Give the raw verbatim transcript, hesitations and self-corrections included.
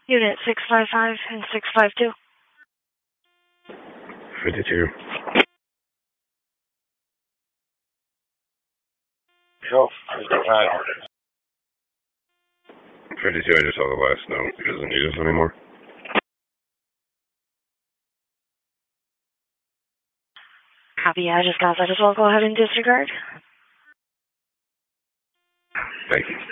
Unit six five five and six five two. fifty-two. Go. fifty-two, I just saw the last note. He doesn't need us anymore. Copy, I just got that as well. Go ahead and disregard. Thank you.